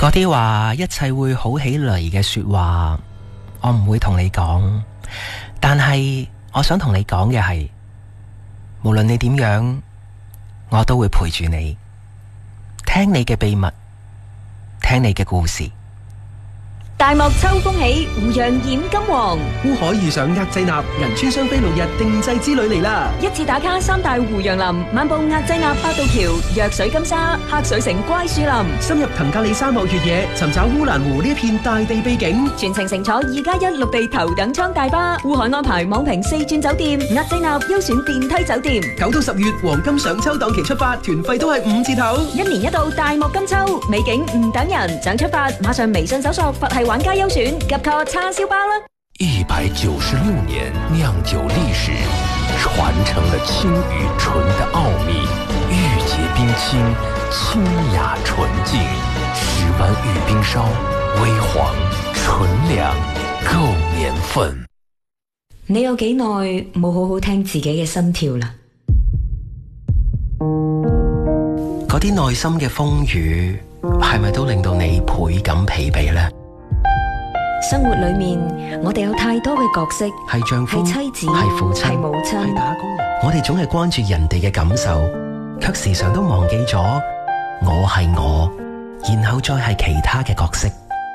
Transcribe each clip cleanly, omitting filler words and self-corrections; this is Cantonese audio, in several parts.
嗰啲話一切會好起嚟嘅說話，我唔會同你講，但係我想同你講嘅係，無論你點樣，我都會陪住你，聽你嘅秘密，聽你嘅故事。 大漠秋風起，胡楊染金黃。 烏海遇上額濟納，銀川雙飛6日定製之旅嚟啦！ 一次打卡3大胡楊林，漫步額濟納八道橋、藥水金沙、黑水城乖樹林， 深入騰格里沙漠越野，尋找烏蘭湖呢一片大地秘境。 全程乘坐2+1陸地頭等艙大巴，烏海安排網評4轉酒店，額濟納優選電梯酒店。 9到10月黃金上秋檔期出發，團費都係5折頭。 一年一度大漠金秋，美景唔等人，想出發馬上微信搜索佛系玩家優選，及購叉燒包啦 ！196年釀酒歷史，傳承了青與醇的奧秘。玉潔冰清，清雅純淨。石灣玉冰燒，微黃純糧，夠年份。 你有幾耐冇好好聽自己嘅心跳啦？ 嗰啲內心嘅風雨，係咪都令到你倍感疲憊呢？ 生活裏面，我哋有太多嘅角色， 係丈夫， 係妻子， 係父親， 係母親， 係打工人。我哋總係關注人哋嘅感受，卻時常都忘記咗我係我，然後再係其他嘅角色。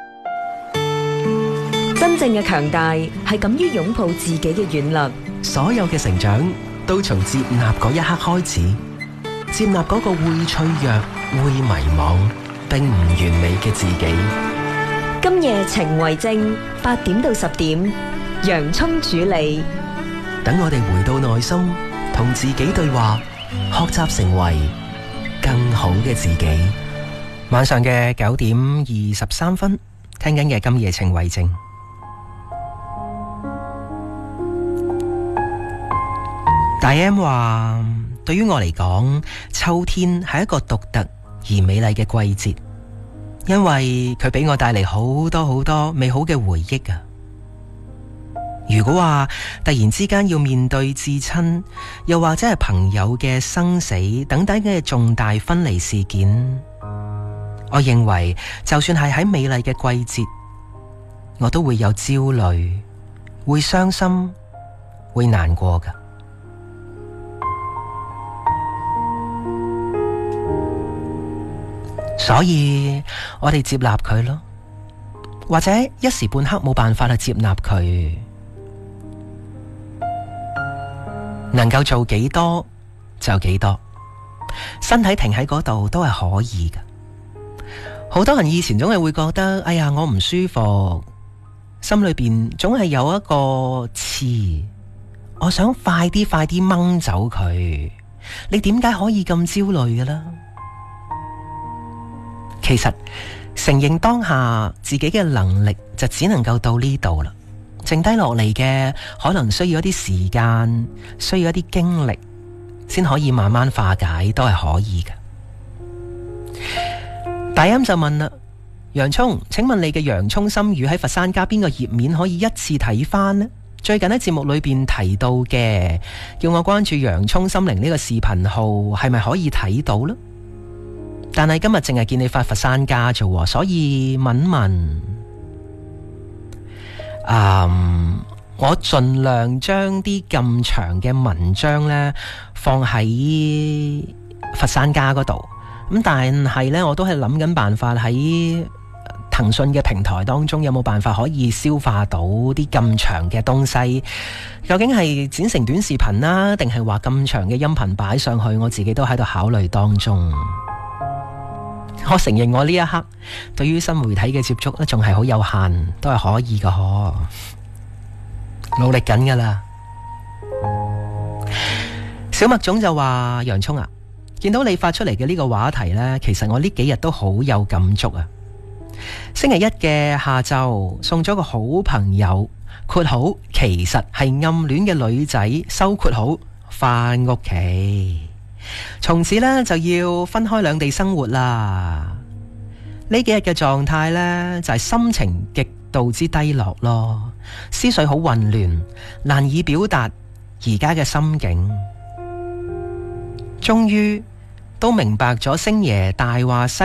真正嘅強大係敢於擁抱自己嘅軟弱。 所有嘅成長都從接納嗰一刻開始，接納嗰個會脆弱、會迷茫、並唔完美嘅自己。 今夜情為證，8點到10點，洋蔥主理。 等我哋回到內心，同自己對話，學習成為更好嘅自己。晚上嘅9點23分，聽緊嘅今夜情為證。大 M 話，對於我嚟講，秋天係一個獨特而美麗嘅季節。因為佢俾我帶嚟好多好多美好嘅回憶啊！如果話突然之間要面對至親，又或者係朋友嘅生死等等嘅重大分離事件，我認為就算係喺美麗嘅季節，我都會有焦慮，會傷心，會難過㗎。所以我哋接納佢咯，或者一時半刻冇辦法去接納佢，能夠做幾多就幾多，身體停喺嗰度都係可以㗎。好多人以前總係會覺得，哎呀，我唔舒服，心裏邊總係有一個刺，我想快啲掹走佢。你點解可以咁焦慮嘅啦？其實承認當下自己嘅能力就只能夠到呢度啦，剩低落嚟嘅可能需要一啲時間，需要一啲經歷，先可以慢慢化解，都係可以嘅。大音就問啦，洋蔥，請問你嘅洋蔥心語喺佛山家邊個頁面可以一次睇返呢？最近喺節目裏邊提到嘅，叫我關注洋蔥心靈呢個視頻號，係咪可以睇到呢？但係今日淨係見你發佛山家啫，所以問問，我盡量將啲咁長嘅文章呢放喺佛山家嗰度，咁但係呢，我都係諗緊辦法喺騰訊嘅平台當中有冇辦法可以消化到啲咁長嘅東西，究竟係剪成短視頻啦，定係話咁長嘅音頻擺上去，我自己都喺度考慮當中。我承認我呢一刻對於新媒體嘅接觸咧，仲係好有限，都係可以噶，努力緊噶啦。小麥總就話：洋蔥啊，見到你發出嚟嘅呢個話題呢，其實我呢幾日都好有感觸啊。星期一嘅下晝送咗個好朋友括號其實係暗戀嘅女仔收括號返屋企。從此呢，就要分開兩地生活啦。呢幾日嘅狀態呢，就係心情極度之低落咯，思緒好混亂，難以表達而家嘅心境。終於都明白咗星爺大話西